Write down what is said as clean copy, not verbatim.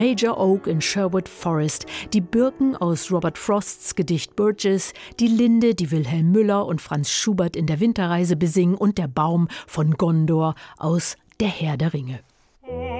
Major Oak in Sherwood Forest, die Birken aus Robert Frosts Gedicht Burgess, die Linde, die Wilhelm Müller und Franz Schubert in der Winterreise besingen und der Baum von Gondor aus Der Herr der Ringe.